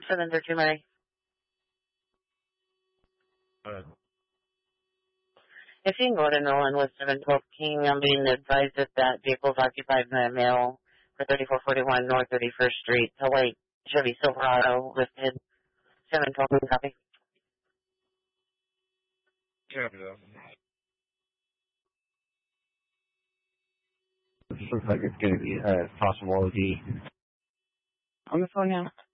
732 May. If you can go to Nolan with 712 King, I'm being advised that that vehicle is occupied by a male for 3441 North 31st Street, a white Chevy Silverado listed. 712 King, copy. Copy that. This looks like it's going to be a possibility. On the phone now.